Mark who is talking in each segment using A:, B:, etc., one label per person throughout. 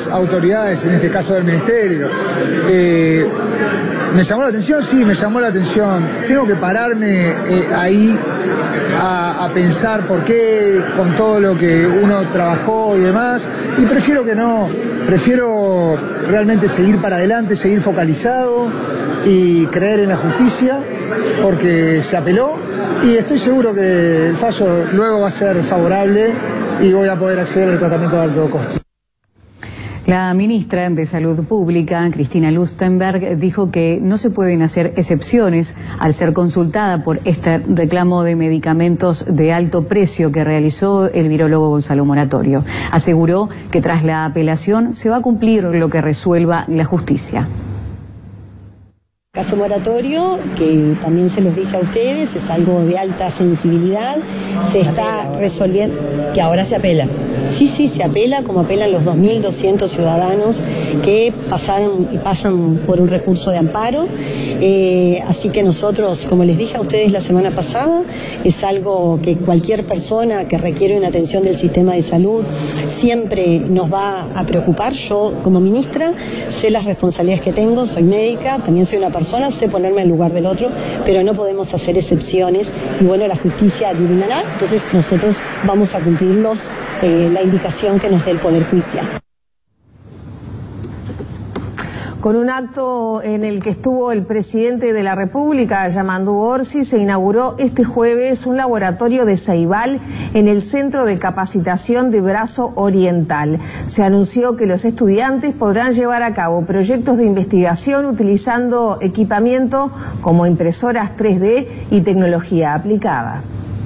A: las autoridades, en este caso del Ministerio. ¿Me llamó la atención? Sí, me llamó la atención. Tengo que pararme ahí a pensar por qué, con todo lo que uno trabajó y demás, y prefiero que no, prefiero realmente seguir para adelante, seguir focalizado y creer en la justicia, porque se apeló y estoy seguro que el fallo luego va a ser favorable y voy a poder acceder al tratamiento de alto costo.
B: La ministra de Salud Pública, Cristina Lustenberg, dijo que no se pueden hacer excepciones al ser consultada por este reclamo de medicamentos de alto precio que realizó el virólogo Gonzalo Moratorio. Aseguró que tras la apelación se va a cumplir lo que resuelva la justicia.
C: Caso Moratorio, que también se los dije a ustedes, es algo de alta sensibilidad, se está resolviendo, que ahora se apela. Sí, se apela, como apelan los 2.200 ciudadanos que pasaron y pasan por un recurso de amparo. Así que nosotros, como les dije a ustedes la semana pasada, es algo que cualquier persona que requiere una atención del sistema de salud siempre nos va a preocupar. Yo, como ministra, sé las responsabilidades que tengo, soy médica, también soy una persona, sé ponerme en lugar del otro, pero no podemos hacer excepciones y bueno, la justicia adivinará, entonces nosotros vamos a cumplirlos la indicación que nos dé el Poder Judicial.
D: Con un acto en el que estuvo el presidente de la República, Yamandu Orsi, se inauguró este jueves un laboratorio de Ceibal en el Centro de Capacitación de Brazo Oriental. Se anunció que los estudiantes podrán llevar a cabo proyectos de investigación utilizando equipamiento como impresoras 3D y tecnología aplicada.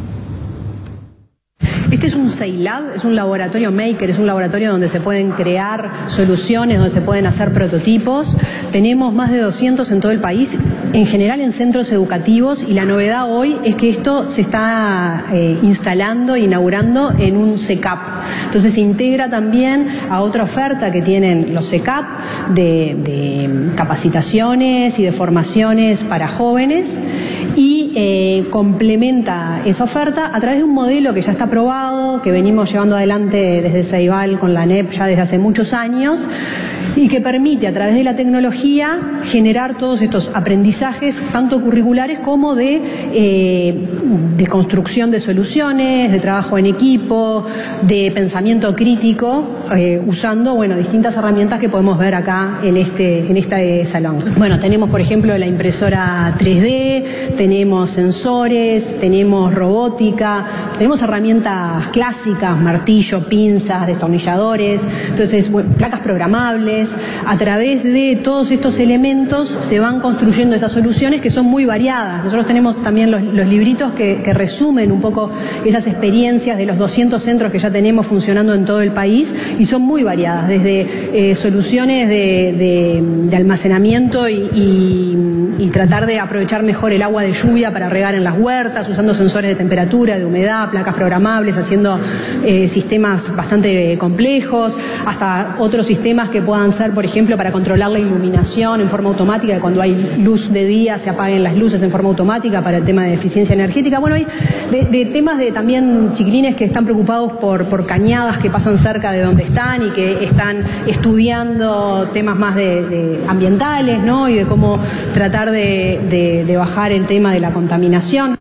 E: Este es un CEILAB, es un laboratorio maker, es un laboratorio donde se pueden crear soluciones, donde se pueden hacer prototipos. Tenemos más de 200 en todo el país, en general en centros educativos, y la novedad hoy es que esto se está instalando, inaugurando en un CECAP. Entonces se integra también a otra oferta que tienen los CECAP de capacitaciones y de formaciones para jóvenes, y complementa esa oferta a través de un modelo que ya está aprobado, que venimos llevando adelante desde Ceibal con la ANEP ya desde hace muchos años, y que permite a través de la tecnología generar todos estos aprendizajes, tanto curriculares como de construcción de soluciones, de trabajo en equipo, de pensamiento crítico, usando distintas herramientas que podemos ver acá en este salón. Bueno, tenemos por ejemplo la impresora 3D, tenemos sensores, tenemos robótica, tenemos herramientas clásicas, martillo, pinzas, destornilladores, entonces placas programables. A través de todos estos elementos se van construyendo esas soluciones que son muy variadas. Nosotros tenemos también los libritos que resumen un poco esas experiencias de los 200 centros que ya tenemos funcionando en todo el país, y son muy variadas, desde soluciones de almacenamiento y tratar de aprovechar mejor el agua de lluvia para regar en las huertas, usando sensores de temperatura, de humedad, placas programables, haciendo sistemas bastante complejos, hasta otros sistemas que puedan ser, por ejemplo, para controlar la iluminación en forma automática, que cuando hay luz de día se apaguen las luces en forma automática para el tema de eficiencia energética. Bueno, hay de temas de también chiquilines que están preocupados por cañadas que pasan cerca de donde están y que están estudiando temas más de ambientales, ¿no? Y de cómo tratar de bajar el tema de la contaminación.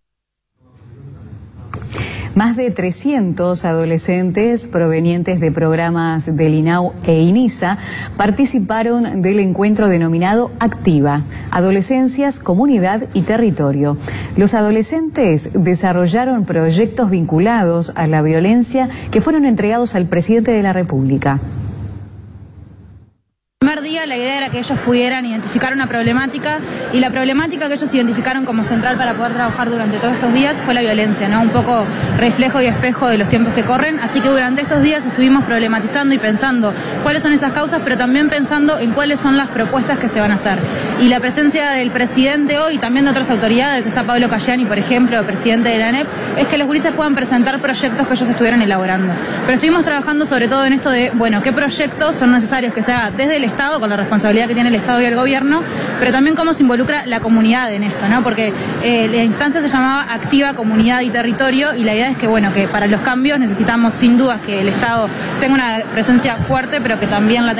B: Más de 300 adolescentes provenientes de programas del INAU e INISA participaron del encuentro denominado Activa, Adolescencias, Comunidad y Territorio. Los adolescentes desarrollaron proyectos vinculados a la violencia que fueron entregados al presidente de la República.
F: El primer día la idea era que ellos pudieran identificar una problemática, y la problemática que ellos identificaron como central para poder trabajar durante todos estos días fue la violencia, ¿no? Un poco reflejo y espejo de los tiempos que corren, así que durante estos días estuvimos problematizando y pensando cuáles son esas causas, pero también pensando en cuáles son las propuestas que se van a hacer. Y la presencia del presidente hoy y también de otras autoridades, está Pablo Cayani, por ejemplo, presidente de la ANEP, es que los gurises puedan presentar proyectos que ellos estuvieron elaborando. Pero estuvimos trabajando sobre todo en esto de, qué proyectos son necesarios que se haga desde el Estado, con la responsabilidad que tiene el Estado y el gobierno, pero también cómo se involucra la comunidad en esto, ¿no? Porque la instancia se llamaba Activa, Comunidad y Territorio, y la idea es que, que para los cambios necesitamos sin dudas que el Estado tenga una presencia fuerte, pero que también la